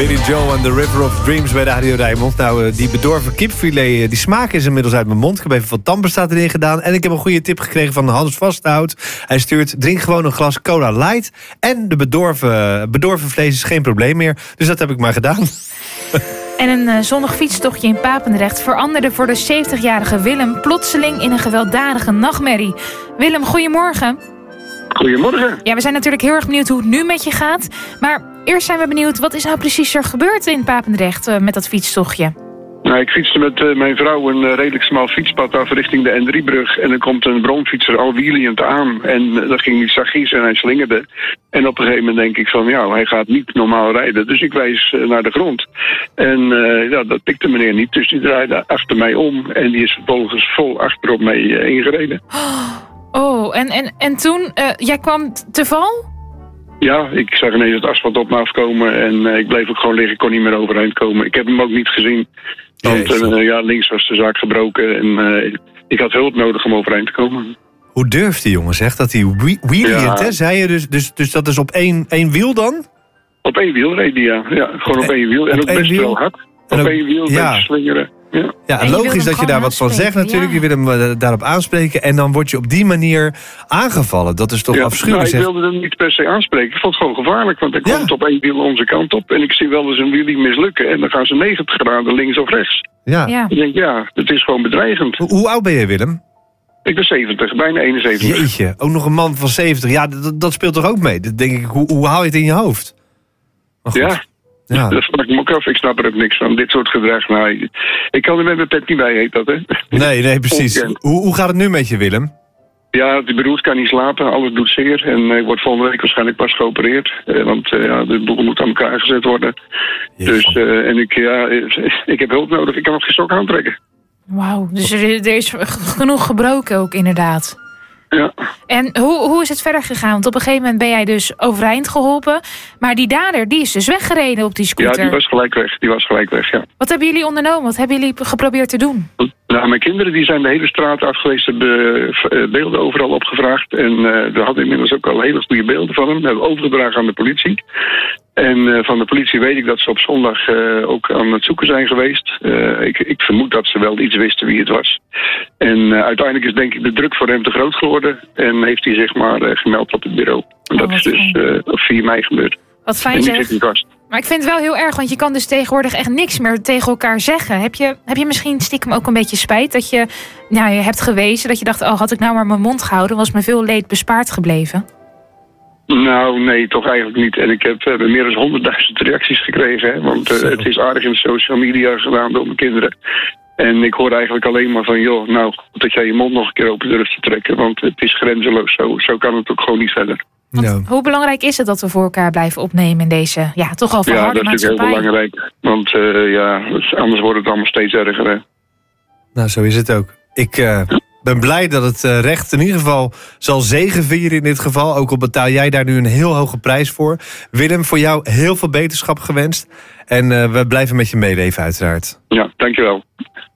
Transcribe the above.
Billy Joel en The River of Dreams bij Radio Rijnmond. Nou, die bedorven kipfilet, die smaak is inmiddels uit mijn mond. Ik heb even wat tandpasta erin gedaan. En ik heb een goede tip gekregen van Hans Vasthout. Hij stuurt, drink gewoon een glas Cola Light. En de bedorven vlees is geen probleem meer. Dus dat heb ik maar gedaan. En een zonnig fietstochtje in Papendrecht veranderde voor de 70-jarige Willem plotseling in een gewelddadige nachtmerrie. Willem, goedemorgen. Goedemorgen. Ja, we zijn natuurlijk heel erg benieuwd hoe het nu met je gaat. Maar eerst zijn we benieuwd, wat is nou precies er gebeurd in Papendrecht met dat fietstochtje? Nou, ik fietste met mijn vrouw een redelijk smal fietspad af richting de N3-brug. En er komt een bromfietser al wielend aan. En dat ging niet zachtjes en hij slingerde. En op een gegeven moment denk ik van, ja, hij gaat niet normaal rijden. Dus ik wijs naar de grond. En ja, dat pikte meneer niet. Dus die draaide achter mij om. En die is vervolgens vol achterop mij ingereden. Oh, en toen, jij kwam te val? Ja, ik zag ineens het asfalt op me afkomen. En ik bleef ook gewoon liggen, ik kon niet meer overeind komen. Ik heb hem ook niet gezien. Want ja, links was de zaak gebroken. En ik had hulp nodig om overeind te komen. Hoe durft die jongen, zeg? Dat hij wheelied, hè? Zei je dus dat is op één wiel dan? Op één wiel reed hij, ja. Ja, gewoon op één wiel. En ook best wel hard. Op één wiel, ja. Slingeren. Ja, en logisch dat je daar wat van zegt natuurlijk. Ja. Je wil hem daarop aanspreken. En dan word je op die manier aangevallen. Dat is toch afschuwelijk. Nou, ik wilde hem niet per se aanspreken. Ik vond het gewoon gevaarlijk. Want hij komt op één wiel onze kant op. En ik zie wel eens een wheelie mislukken. En dan gaan ze 90 graden links of rechts. Ja. Ik denk, ja, het is gewoon bedreigend. Hoe oud ben je, Willem? Ik ben 70, bijna 71. Jeetje, ook nog een man van 70. Ja, dat speelt toch ook mee? Dat denk ik, hoe haal je het in je hoofd? Ja, dat vraag ik me ook af. Ik snap er ook niks van. Dit soort gedrag. Nou, ik kan er met mijn pet niet bij, heet dat, hè? Nee, precies. Hoe gaat het nu met je, Willem? Ja, die beroerd kan niet slapen. Alles doet zeer. En ik word volgende week waarschijnlijk pas geopereerd. Want de boel moet aan elkaar gezet worden. Dus, en ik heb hulp nodig. Ik kan nog geen stok aantrekken. Wauw, dus er is genoeg gebroken ook inderdaad. Ja. En hoe is het verder gegaan? Want op een gegeven moment ben jij dus overeind geholpen. Maar die dader, die is dus weggereden op die scooter. Ja, die was gelijk weg, ja. Wat hebben jullie ondernomen? Wat hebben jullie geprobeerd te doen? Nou, mijn kinderen die zijn de hele straat af geweest. Hebben beelden overal opgevraagd. En we hadden inmiddels ook al hele goede beelden van hem. Dat hebben we overgedragen aan de politie. En van de politie weet ik dat ze op zondag ook aan het zoeken zijn geweest. Ik vermoed dat ze wel iets wisten wie het was. En uiteindelijk is denk ik de druk voor hem te groot geworden. En heeft hij zich maar gemeld op het bureau. En dat is dus op 4 mei gebeurd. Wat fijn zeg. Maar ik vind het wel heel erg, want je kan dus tegenwoordig echt niks meer tegen elkaar zeggen. Heb je misschien stiekem ook een beetje spijt dat je hebt gewezen? Dat je dacht, had ik nou maar mijn mond gehouden, was me veel leed bespaard gebleven? Nou, nee, toch eigenlijk niet. En ik heb meer dan 100.000 reacties gekregen. Hè? Want het is aardig in de social media gedaan door mijn kinderen. En ik hoor eigenlijk alleen maar van, joh, nou, dat jij je mond nog een keer open durft te trekken. Want het is grenzeloos. Zo kan het ook gewoon niet verder. Want hoe belangrijk is het dat we voor elkaar blijven opnemen in deze, toch al verharde maatschappij? Ja, dat is heel belangrijk. Want anders wordt het allemaal steeds erger. Hè? Nou, zo is het ook. Ik ben blij dat het recht in ieder geval zal zegevieren in dit geval. Ook al betaal jij daar nu een heel hoge prijs voor. Willem, voor jou heel veel beterschap gewenst. En we blijven met je meeleven uiteraard. Ja, dankjewel.